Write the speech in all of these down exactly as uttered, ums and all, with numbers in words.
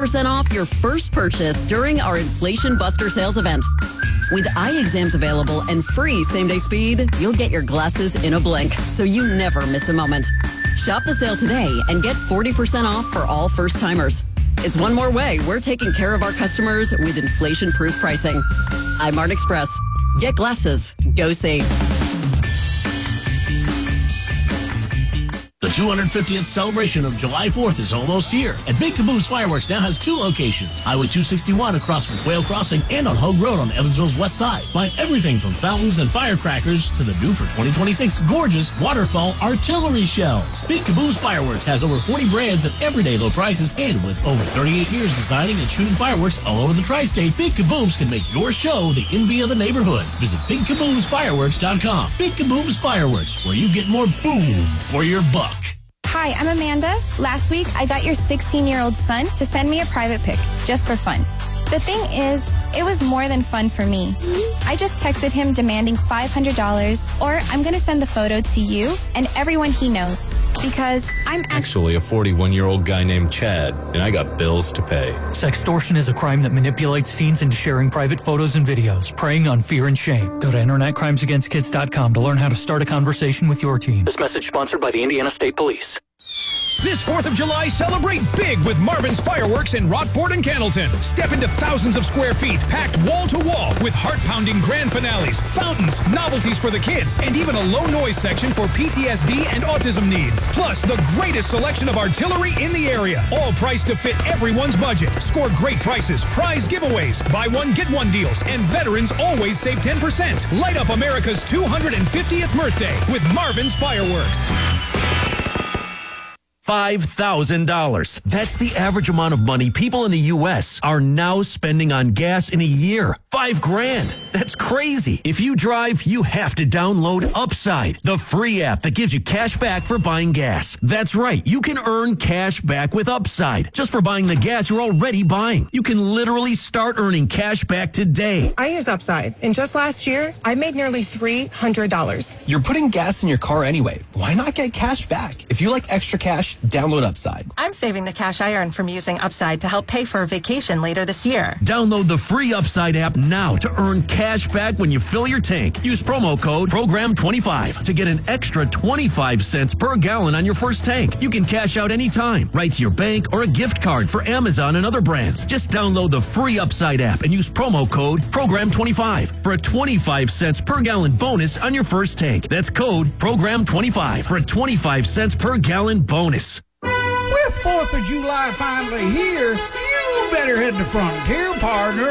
percent off your first purchase during our Inflation Buster sales event. With eye exams available and free same-day speed, you'll get your glasses in a blink, so you never miss a moment. Shop the sale today and get forty percent off for all first-timers. It's one more way we're taking care of our customers with inflation-proof pricing. iMart Express. Get glasses. Go see. The two hundred fiftieth celebration of July fourth is almost here, and Big Caboose Fireworks now has two locations, Highway two sixty-one across from Quail Crossing and on Hogue Road on Evansville's west side. Find everything from fountains and firecrackers to the new for twenty twenty-six gorgeous waterfall artillery shells. Big Caboose Fireworks has over forty brands at everyday low prices, and with over thirty-eight years designing and shooting fireworks all over the tri-state, Big Caboose can make your show the envy of the neighborhood. Visit big caboose fireworks dot com. Big Caboose Fireworks, where you get more boom for your buck. Hi, I'm Amanda. Last week, I got your sixteen-year-old son to send me a private pic, just for fun. The thing is, it was more than fun for me. I just texted him demanding five hundred dollars, or I'm going to send the photo to you and everyone he knows, because I'm actually a forty-one-year-old guy named Chad, and I got bills to pay. Sextortion is a crime that manipulates teens into sharing private photos and videos, preying on fear and shame. Go to internet crimes against kids dot com to learn how to start a conversation with your teen. This message sponsored by the Indiana State Police. This fourth of July, celebrate big with Marvin's Fireworks in Rockport and Candleton. Step into thousands of square feet, packed wall to wall with heart-pounding grand finales, fountains, novelties for the kids, and even a low-noise section for P T S D and autism needs. Plus, the greatest selection of artillery in the area, all priced to fit everyone's budget. Score great prices, prize giveaways, buy one, get one deals, and veterans always save ten percent. Light up America's two hundred fiftieth birthday with Marvin's Fireworks. five thousand dollars. That's the average amount of money people in the U S are now spending on gas in a year. Five grand. That's crazy. If you drive, you have to download Upside, the free app that gives you cash back for buying gas. That's right. You can earn cash back with Upside just for buying the gas you're already buying. You can literally start earning cash back today. I use Upside, and just last year, I made nearly three hundred dollars. You're putting gas in your car anyway. Why not get cash back? If you like extra cash, download Upside. I'm saving the cash I earn from using Upside to help pay for a vacation later this year. Download the free Upside app now to earn cash back when you fill your tank. Use promo code program twenty-five to get an extra twenty-five cents per gallon on your first tank. You can cash out anytime, right to your bank or a gift card for Amazon and other brands. Just download the free Upside app and use promo code program twenty-five for a twenty-five cents per gallon bonus on your first tank. That's code program twenty-five for a twenty-five cents per gallon bonus. With fourth of July finally here, you better head to Frontier, partner.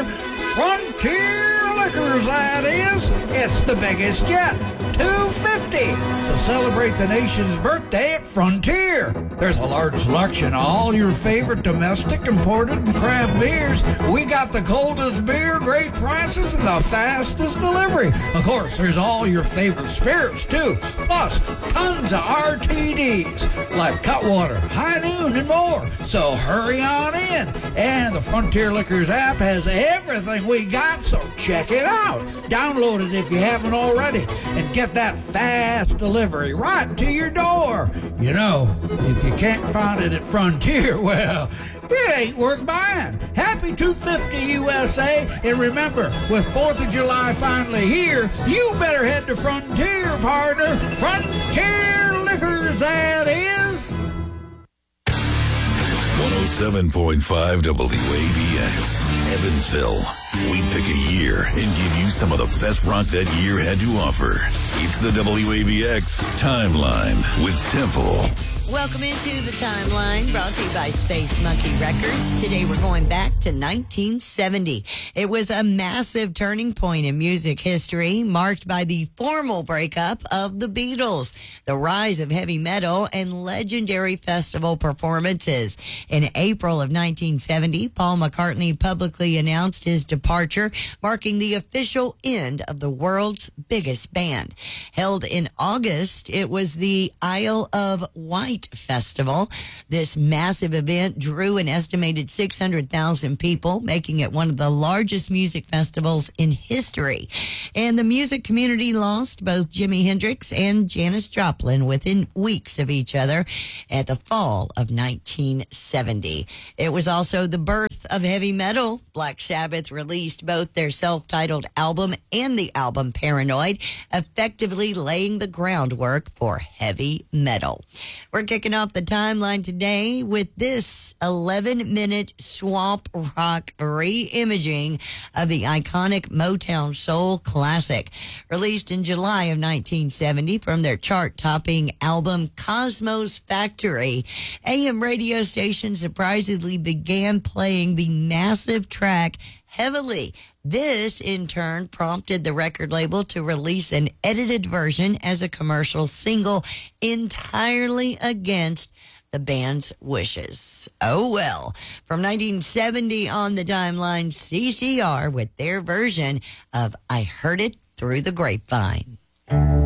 Frontier Liquors, that is. It's the biggest yet. two fifty. So celebrate the nation's birthday at Frontier. There's a large selection of all your favorite domestic, imported, and craft beers. We got the coldest beer, great prices, and the fastest delivery. Of course, there's all your favorite spirits, too. Plus, tons of R T Ds, like Cutwater, High Noon, and more. So hurry on in. And the Frontier Liquors app has everything we got, so check it out. Download it if you haven't already, and get that fast delivery right to your door. You know, if you can't find it at Frontier, well, it ain't worth buying. Happy two fifty U S A, and remember, with fourth of July finally here, you better head to Frontier, partner. Frontier Liquors, that is. one oh seven point five W A B X, Evansville. We pick a year and give you some of the best rock that year had to offer. It's the W A B X Timeline with Temple. Welcome into the Timeline, brought to you by Space Monkey Records. Today we're going back to nineteen seventy. It was a massive turning point in music history, marked by the formal breakup of the Beatles, the rise of heavy metal, and legendary festival performances. In April of nineteen seventy, Paul McCartney publicly announced his departure, marking the official end of the world's biggest band. Held in August, it was the Isle of Wight Festival. This massive event drew an estimated six hundred thousand people, making it one of the largest music festivals in history. And the music community lost both Jimi Hendrix and Janis Joplin within weeks of each other at the fall of nineteen seventy. It was also the birth of heavy metal, Black Sabbath released both their self-titled album and the album Paranoid, effectively laying the groundwork for heavy metal. We're kicking off the timeline today with this eleven-minute swamp rock re-imaging of the iconic Motown soul classic. Released in July of nineteen seventy from their chart-topping album Cosmos Factory, A M radio stations surprisingly began playing the massive track heavily. This, in turn, prompted the record label to release an edited version as a commercial single entirely against the band's wishes. Oh well. From nineteen seventy on the timeline, C C R with their version of I Heard It Through the Grapevine.